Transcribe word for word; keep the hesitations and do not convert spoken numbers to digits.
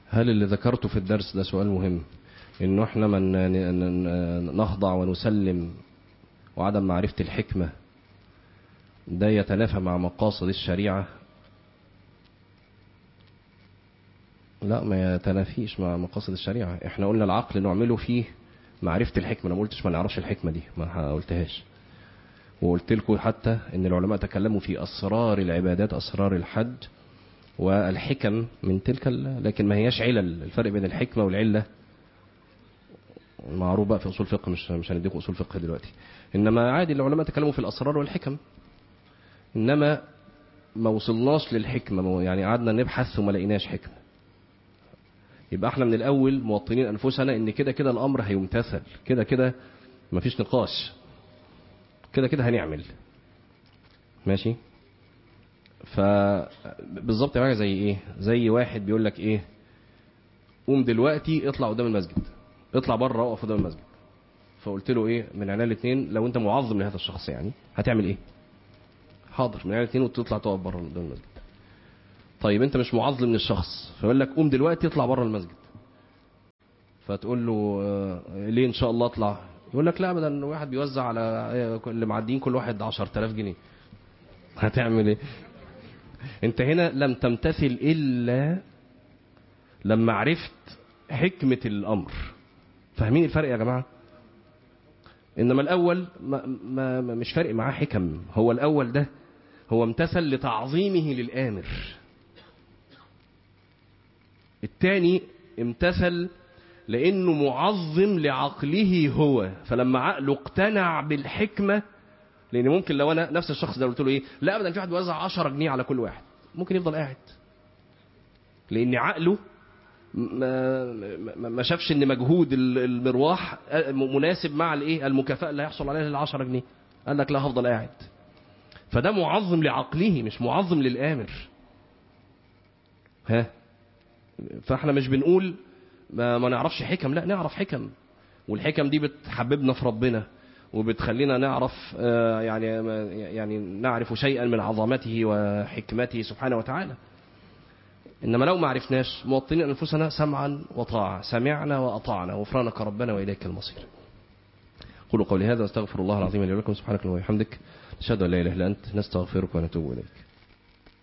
هل اللي ذكرته في الدرس ده سؤال مهم، انه احنا من نخضع ونسلم وعدم معرفة الحكمة ده يتنافى مع مقاصد الشريعة؟ لا، ما يتنافيش مع مقاصد الشريعة. احنا قلنا العقل نعمله فيه معرفة الحكمة، انا ما قلتش ما نعرفش الحكمة دي، ما قلتهاش. وقلت لكم حتى ان العلماء تكلموا في اسرار العبادات، اسرار الحج والحكم من تلك، لكن ما هياش علل. الفرق بين الحكمة والعلة معروف بقى في اصول فقه، مش مش هنديكم اصول فقه دلوقتي. انما عادي العلماء تكلموا في الاسرار والحكم، انما ما وصلناش للحكمة، يعني قعدنا نبحث وما لقيناش حكمة. يبقى احنا من الاول موطنين انفسنا ان كده كده الامر هيمتثل، كده كده مفيش نقاش، كده كده هنعمل ماشي. فبالظبط يا زي ايه، زي واحد بيقول لك ايه، قوم دلوقتي اطلع قدام المسجد، اطلع بره اقف قدام المسجد. فقلت له ايه من عينيا الاثنين، لو انت معظم لهذا الشخص يعني هتعمل ايه؟ حاضر من عينيا الاثنين وتطلع تقف بره قدام المسجد. طيب انت مش معظم للشخص، فيقول لك قوم دلوقتي اطلع بره المسجد. فتقول له اه ليه ان شاء الله اطلع؟ يقول لك لا ابدا، واحد بيوزع على اللي معديين كل واحد عشرة آلاف جنيه. هتعمل ايه؟ انت هنا لم تمتثل الا لما عرفت حكمة الامر. فاهمين الفرق يا جماعة؟ انما الاول ما ما مش فارق معاه حكم، هو الاول ده هو امتثل لتعظيمه للآمر. الثاني امتثل لانه معظم لعقله هو، فلما عقله اقتنع بالحكمة. لان ممكن لو انا نفس الشخص ده قلت له ايه، لا ابدا في واحد بيوزع عشرة جنيه على كل واحد، ممكن يفضل قاعد، لان عقله ما ما شافش ان مجهود المروح مناسب مع الايه المكافأة اللي هيحصل عليها للعشرة جنيه، قال لك لا هفضل قاعد. فده معظم لعقله مش معظم للآمر. ها، فاحنا مش بنقول ما, ما نعرفش حكم، لا نعرف حكم، والحكم دي بتحببنا في ربنا وبتخلينا نعرف يعني يعني نعرف شيئا من عظمته وحكمته سبحانه وتعالى. إنما لو ما عرفناش موطنين أنفسنا سمعا وطاعة، سمعنا وأطعنا غفرانك ربنا وإليك المصير. قولوا قولي هذا واستغفر الله العظيم لي ولكم، سبحانك اللهم وبحمدك نشهد أن لا إله إلا أنت نستغفرك ونتوب إليك.